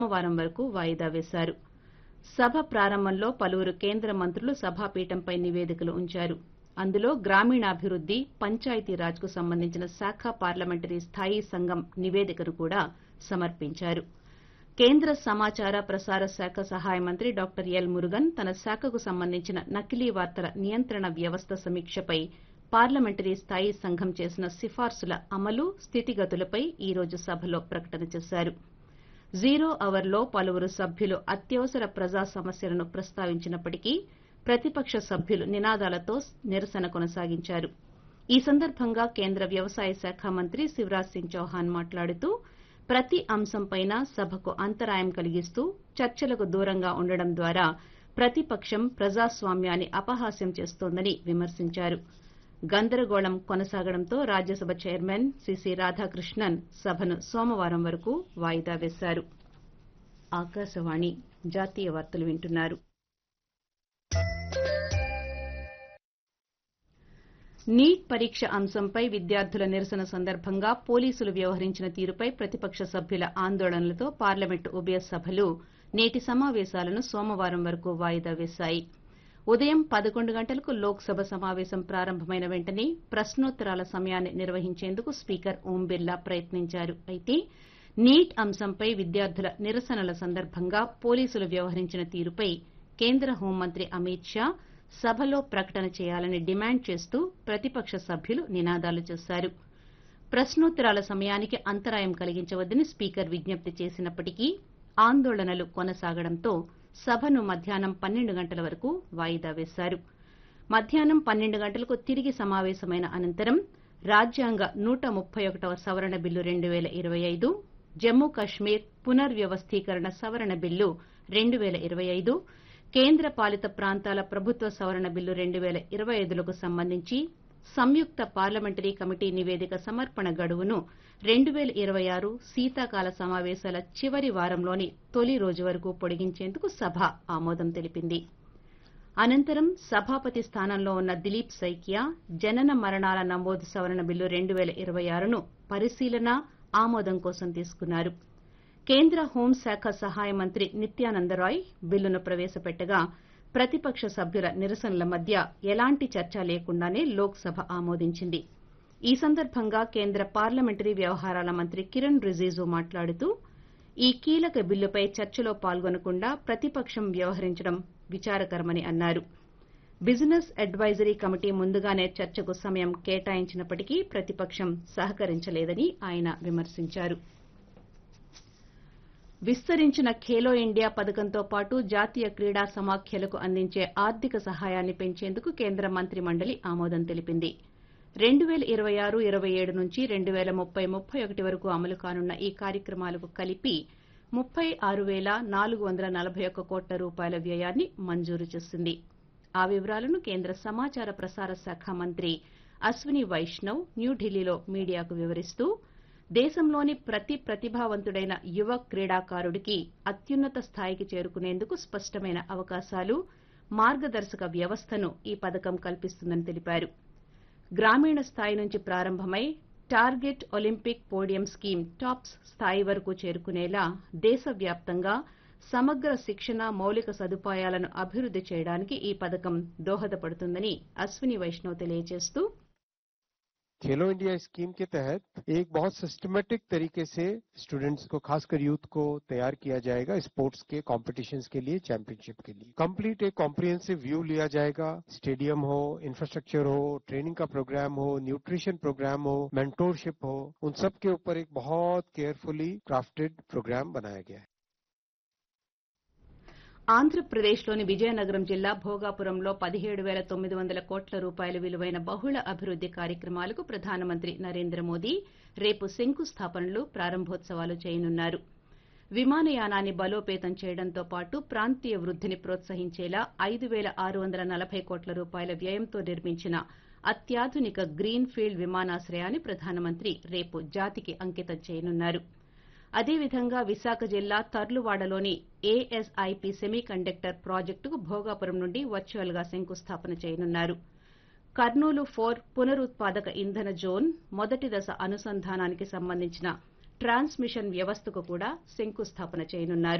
సోమవారం వరకు వాయిదా వేశారు. సభ ప్రారంభంలో పలువురు కేంద్ర మంత్రులు సభాపీఠంపై నివేదికలు ఉంచారు. అందులో గ్రామీణాభివృద్ది, పంచాయతీరాజ్కు సంబంధించిన శాఖ పార్లమెంటరీ స్థాయీ సంఘం నివేదికను కూడా సమర్పించారు. కేంద్ర సమాచార ప్రసార శాఖ సహాయ మంత్రి డాక్టర్ ఎల్ మురుగన్ తన శాఖకు సంబంధించిన నకిలీ వార్తల నియంత్రణ వ్యవస్థ సమీక్షపై పార్లమెంటరీ స్థాయీ సంఘం చేసిన సిఫార్సుల అమలు, స్థితిగతులపై ఈ రోజు సభలో ప్రకటన చేశారు. జీరో అవర్లో పలువురు సభ్యులు అత్యవసర ప్రజా సమస్యలను ప్రస్తావించినప్పటికీ ప్రతిపక్ష సభ్యులు నినాదాలతో నిరసన కొనసాగించారు. ఈ సందర్భంగా కేంద్ర వ్యవసాయ శాఖ మంత్రి శివరాజ్ సింగ్ చౌహాన్ మాట్లాడుతూ ప్రతి అంశంపైనా సభకు అంతరాయం కలిగిస్తూ చర్చలకు దూరంగా ఉండడం ద్వారా ప్రతిపక్షం ప్రజాస్వామ్యాన్ని అపహాస్యం చేస్తోందని విమర్శించారు. గందరగోళం కొనసాగడంతో రాజ్యసభ చైర్మన్ సిసి రాధాకృష్ణన్ సభను సోమవారం వరకు వాయిదా వేశారు. ఆకాశవాణి జాతీయ వార్తలు వింటున్నారు. నీట్ పరీక్ష అంశంపై విద్యార్థుల నిరసన సందర్భంగా పోలీసులు వ్యవహరించిన తీరుపై ప్రతిపక్ష సభ్యుల ఆందోళనలతో పార్లమెంటు ఉభయ సభలు నేటి సమావేశాలను సోమవారం వరకు వాయిదా వేశాయి. ఉదయం 11 గంటలకు లోక్సభ సమావేశం ప్రారంభమైన వెంటనే ప్రశ్నోత్తరాల సమయాన్ని నిర్వహించేందుకు స్పీకర్ ఓం బిర్లా ప్రయత్నించారు. అయితే నీట్ అంశంపై విద్యార్థుల నిరసనల సందర్భంగా పోలీసులు వ్యవహరించిన తీరుపై కేంద్ర హోంమంత్రి అమిత్ షా సభలో ప్రకటన చేయాలని డిమాండ్ చేస్తూ ప్రతిపక్ష సభ్యులు నినాదాలు చేశారు. ప్రశ్నోత్తరాల సమయానికి అంతరాయం కలిగించవద్దని స్పీకర్ విజ్ఞప్తి చేసినప్పటికీ ఆందోళనలు కొనసాగడంతో సభను మధ్యాహ్నం 12 గంటల వరకు వాయిదా వేశారు. మధ్యాహ్నం 12 గంటలకు తిరిగి సమావేశమైన అనంతరం రాజ్యాంగ 131వ సవరణ బిల్లు 2025, జమ్మూ కశ్మీర్ పునర్వ్యవస్థీకరణ సవరణ బిల్లు 2025, కేంద్ర పాలిత ప్రాంతాల ప్రభుత్వ సవరణ బిల్లు 2025లకు సంబంధించి సంయుక్త పార్లమెంటరీ కమిటీ నివేదిక సమర్పణ గడువును 2026 శీతాకాల సమావేశాల చివరి వారంలోని తొలి రోజు వరకు పొడిగించేందుకు సభ ఆమోదం తెలిపింది. అనంతరం సభాపతి స్థానంలో ఉన్న దిలీప్ సైకియా జనన మరణాల నమోదు సవరణ బిల్లు 2026ను పరిశీలన, ఆమోదం కోసం తీసుకున్నారు. కేంద్ర హోంశాఖ సహాయ మంత్రి నిత్యానంద రాయ్ బిల్లును ప్రవేశపెట్టగా ప్రతిపక్ష సభ్యుల నిరసనల మధ్య ఎలాంటి చర్చ లేకుండానే లోక్సభ ఆమోదించింది. ఈ సందర్భంగా కేంద్ర పార్లమెంటరీ వ్యవహారాల మంత్రి కిరణ్ రిజిజు మాట్లాడుతూ ఈ కీలక బిల్లుపై చర్చలో పాల్గొనకుండా ప్రతిపక్షం వ్యవహరించడం విచారకరమని అన్నారు. బిజినెస్ అడ్వైజరీ కమిటీ ముందుగానే చర్చకు సమయం కేటాయించినప్పటికీ ప్రతిపక్షం సహకరించలేదని ఆయన విమర్శించారు. విస్తరించిన ఖేలో ఇండియా పథకంతో పాటు జాతీయ క్రీడా సమాఖ్యలకు అందించే ఆర్థిక సహాయాన్ని పెంచేందుకు కేంద్ర మంత్రి మండలి ఆమోదం తెలిపింది. 2026-27 నుంచి 2030-31 వరకు అమలు కానున్న ఈ కార్యక్రమాలకు కలిపి 36,441 కోట్ల రూపాయల వ్యయాన్ని మంజూరు చేసింది. ఆ వివరాలను కేంద్ర సమాచార ప్రసార శాఖ మంత్రి అశ్విని వైష్ణవ్ న్యూఢిల్లీలో మీడియాకు వివరిస్తూ దేశంలోని ప్రతి ప్రతిభావంతుడైన యువ క్రీడాకారుడికి అత్యున్నత స్థాయికి చేరుకునేందుకు స్పష్టమైన అవకాశాలు, మార్గదర్శక వ్యవస్థను ఈ పథకం కల్పిస్తుందని తెలిపారు. గ్రామీణ స్థాయి నుంచి ప్రారంభమై target Olympic podium scheme tops స్థాయి వరకు చేరుకునేలా దేశవ్యాప్తంగా సమగ్ర శిక్షణ, మౌలిక సదుపాయాలను అభివృద్ది చేయడానికి ఈ పథకం దోహదపడుతుందని అశ్విని వైష్ణవ్ తెలియజేస్తూ खेलो इंडिया स्कीम के तहत एक बहुत सिस्टमेटिक तरीके से स्टूडेंट्स को, खासकर यूथ को तैयार किया जाएगा स्पोर्ट्स के कॉम्पिटिशन्स के लिए, चैंपियनशिप के लिए। कंप्लीट एक कॉम्प्रिहेंसिव व्यू लिया जाएगा। स्टेडियम हो, इंफ्रास्ट्रक्चर हो, ट्रेनिंग का प्रोग्राम हो, न्यूट्रिशन प्रोग्राम हो, मेंटोरशिप हो, उन सब के ऊपर एक बहुत केयरफुली क्राफ्टेड प्रोग्राम बनाया गया है। ఆంధ్రప్రదేశ్లోని విజయనగరం జిల్లా భోగాపురంలో 17,900 కోట్ల రూపాయల విలువైన బహుళ అభివృద్ది కార్యక్రమాలకు ప్రధానమంత్రి నరేంద్ర మోదీ రేపు శంకుస్థాపనలు, ప్రారంభోత్సవాలు చేయనున్నారు. విమానయానాన్ని బలోపేతం చేయడంతో పాటు ప్రాంతీయ వృద్దిని ప్రోత్సహించేలా 5,640 కోట్ల రూపాయల వ్యయంతో నిర్మించిన అత్యాధునిక గ్రీన్ ఫీల్డ్ విమానాశ్రయాన్ని ప్రధానమంత్రి రేపు జాతికి అంకితం చేయనున్నారు. అదేవిధంగా విశాఖ జిల్లా తర్లువాడలోని ఏఎస్ఐపి సెమీకండక్టర్ ప్రాజెక్టుకు భోగాపురం నుండి వర్చువల్ గా శంకుస్థాపన చేయనున్నారు. కర్నూలు 4 పునరుత్పాదక ఇంధన జోన్ మొదటి దశ అనుసంధానానికి సంబంధించిన ట్రాన్స్మిషన్ వ్యవస్థకు కూడా శంకుస్థాపన చేయనున్నారు.